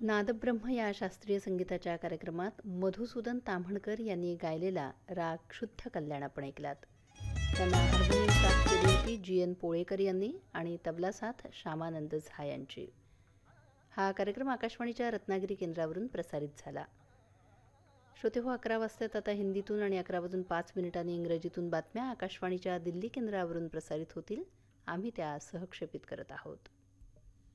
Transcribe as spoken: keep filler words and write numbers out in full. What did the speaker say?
नादब्रह्म या शास्त्रीय संगीताच्या कार्यक्रमात मधुसूदन ताम्हणकर यांनी गायलेला राग शुद्ध कल्याण आपण ऐकलात. त्यांना हार्मोनियम साथ केली होती जी एन पोळेकर यांनी आणि तबला साथ श्यामानंद झा यांची. हा कार्यक्रम आकाशवाणीच्या रत्नागिरी केंद्रावरून प्रसारित झाला. श्रोते हो, अकरा वाजतात आता हिंदीतून आणि अकरा वाजून पाच मिनिटांनी इंग्रजीतून बातम्या आकाशवाणीच्या दिल्ली केंद्रावरून प्रसारित होतील. आम्ही त्या सहक्षेपित करत आहोत.